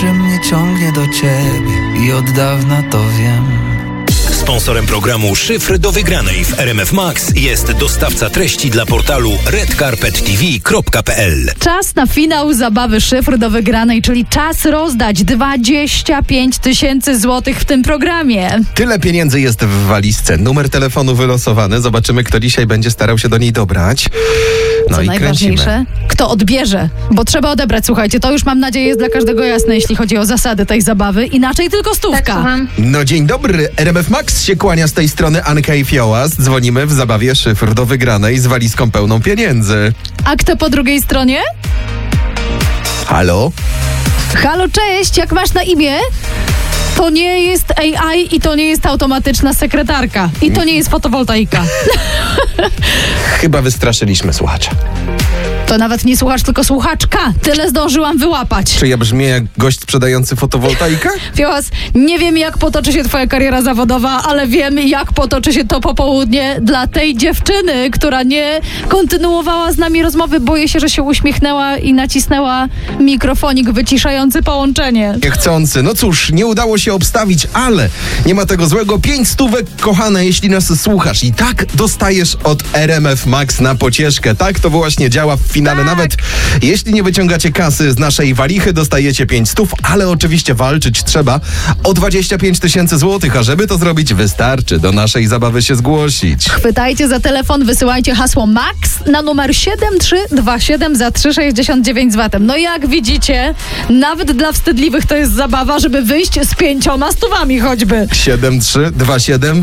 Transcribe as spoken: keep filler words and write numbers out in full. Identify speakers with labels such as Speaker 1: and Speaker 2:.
Speaker 1: że mnie ciągnie do ciebie i od dawna to wiem.
Speaker 2: Sponsorem programu Szyfr do wygranej w R M F Max jest dostawca treści dla portalu red carpet t v kropka p l.
Speaker 3: Czas na finał zabawy Szyfr do wygranej, czyli czas rozdać dwadzieścia pięć tysięcy złotych w tym programie.
Speaker 4: Tyle pieniędzy jest w walizce. Numer telefonu wylosowany. Zobaczymy, kto dzisiaj będzie starał się do niej dobrać. No
Speaker 3: Co
Speaker 4: i
Speaker 3: najważniejsze,
Speaker 4: kręcimy.
Speaker 3: kto odbierze, bo trzeba odebrać, słuchajcie, to już mam nadzieję jest dla każdego jasne, jeśli chodzi o zasady tej zabawy. Inaczej tylko stówka.
Speaker 5: Tak,
Speaker 4: No dzień dobry, R M F Max się kłania z tej strony Anka i Fiołas. Dzwonimy w zabawie Szyfr do wygranej z walizką pełną pieniędzy.
Speaker 3: A kto po drugiej stronie?
Speaker 4: Halo?
Speaker 3: Halo, cześć, jak masz na imię? To nie jest A I i to nie jest automatyczna sekretarka. I to nie jest fotowoltaika.
Speaker 4: Chyba wystraszyliśmy słuchacza.
Speaker 3: To nawet nie słuchacz, tylko słuchaczka. Tyle zdążyłam wyłapać.
Speaker 4: Czy ja brzmię jak gość sprzedający fotowoltaikę?
Speaker 3: Fiołas, nie wiem jak potoczy się twoja kariera zawodowa, ale wiem jak potoczy się to popołudnie dla tej dziewczyny, która nie kontynuowała z nami rozmowy. Boję się, że się uśmiechnęła i nacisnęła mikrofonik wyciszający połączenie.
Speaker 4: Niechcący. No cóż, nie udało się obstawić, ale nie ma tego złego. Pięć stówek, kochana, jeśli nas słuchasz. I tak dostajesz od R M F Max na pocieszkę. Tak to właśnie działa w finale.
Speaker 3: Tak.
Speaker 4: Nawet jeśli nie wyciągacie kasy z naszej walichy, dostajecie pięć stów, ale oczywiście walczyć trzeba o dwadzieścia pięć tysięcy złotych, a żeby to zrobić, wystarczy do naszej zabawy się zgłosić.
Speaker 3: Chwytajcie za telefon, wysyłajcie hasło MAX na numer siedem trzy dwa siedem za trzy sześćdziesiąt dziewięć z VAT-em. No i jak widzicie, nawet dla wstydliwych to jest zabawa, żeby wyjść z pięcioma stówami choćby.
Speaker 4: siedem trzy dwa siedem